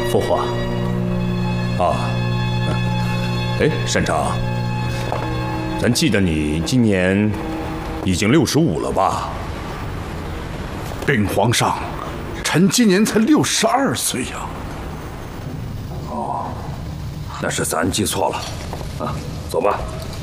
父皇。 啊，哎，擅长，咱记得你今年已经65了吧？ 禀皇上，臣今年才62岁呀。 哦，那是咱记错了。啊，走吧。